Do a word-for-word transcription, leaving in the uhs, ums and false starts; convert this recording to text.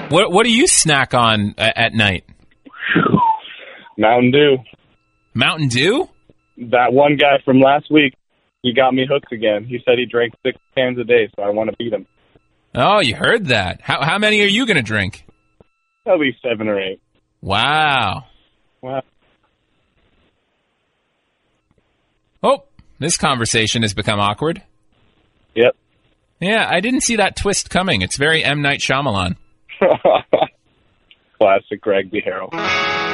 What What do you snack on uh, at night? Mountain Dew. Mountain Dew? That one guy from last week, he got me hooked again. He said he drank six cans a day, so I want to beat him. Oh, you heard that. How How many are you going to drink? At least seven or eight. Wow. Wow. Oh, this conversation has become awkward. Yep. Yeah, I didn't see that twist coming. It's very M. Night Shyamalan. Classic Greg B. Harrell.